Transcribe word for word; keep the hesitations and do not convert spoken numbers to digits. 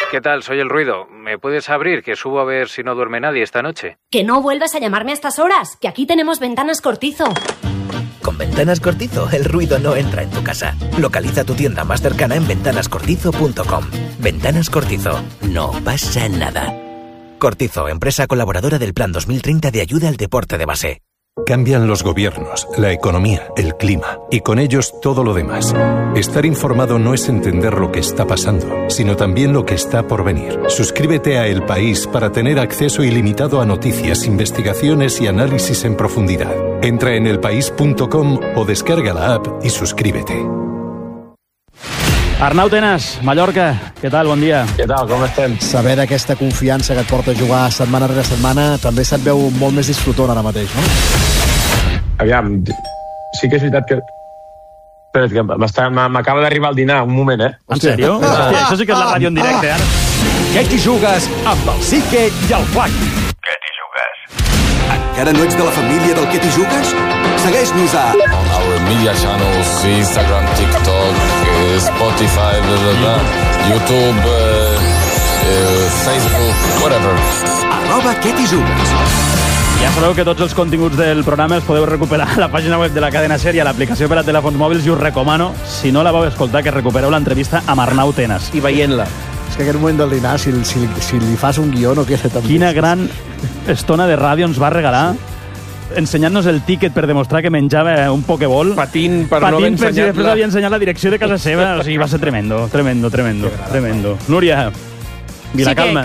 ¿Qué tal? Soy el ruido. ¿Me puedes abrir? Que subo a ver si no duerme nadie esta noche. Que no vuelvas a llamarme a estas horas, que aquí tenemos Ventanas Cortizo. Con Ventanas Cortizo, el ruido no entra en tu casa. Localiza tu tienda más cercana en ventanas cortizo punto com. Ventanas Cortizo. No pasa nada. Cortizo, empresa colaboradora del Plan dos mil treinta de ayuda al deporte de base. Cambian los gobiernos, la economía, el clima y con ellos todo lo demás. Estar informado no es entender lo que está pasando, sino también lo que está por venir. Suscríbete a El País para tener acceso ilimitado a noticias, investigaciones y análisis en profundidad. Entra en elpaís punto com o descarga la app y suscríbete. Arnau Tenas, Mallorca, què tal? Bon dia. Què tal, com estem? Saber d'aquesta confiança que et porta a jugar setmana rere setmana també se't veu molt més disfrutant ara mateix, no? Aviam, sí que és veritat que... Espera, que m'acaba d'arribar el dinar, un moment, eh? En sèrio? Hòstia, això sí que és la ràdio en directe, ara. Què t'hi jugues amb el Sique i el Flac? Què t'hi jugues? Encara no ets de la família del Què t'hi jugues? Segueix-nos a... On our media channels, Instagram, TikTok, Spotify, blah, blah, blah, YouTube, uh, uh, Facebook, whatever. Arroba Què t'hi jugues. Ja sabeu que tots els continguts del programa els podeu recuperar a la pàgina web de la cadena SER i a l'aplicació per a telèfons mòbils i us recomano, si no la vau escoltar, que recupereu l'entrevista amb Arnau Tenas. I veient-la. És que aquest moment del dinar, si, si, si li fas un guió, no queda tan... Quina gran estona de ràdio ens va regalar, ensenyant-nos el tíquet per demostrar que menjava un pokeball. Patint per Patint no haver per si ensenyat després la... havia ensenyat la direcció de casa seva. O sigui, va ser tremendo, tremendo, tremendo, tremendo. Núria, Vilacalma.